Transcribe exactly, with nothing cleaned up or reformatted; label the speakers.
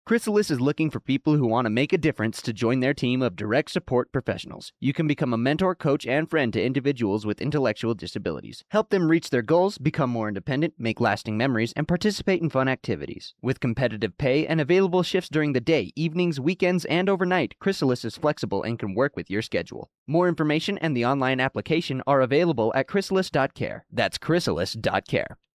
Speaker 1: Chrysalis is looking for people who want to make a difference to join their team of direct support professionals. You can become a mentor, coach, and friend to individuals with intellectual disabilities. Help them reach their goals, become more independent, make lasting memories, and participate in fun activities. With competitive pay and available shifts during the day, evenings, weekends, and overnight, Chrysalis is flexible and can work with your schedule. More information and the online application are available at chrysalis dot care. That's chrysalis dot care.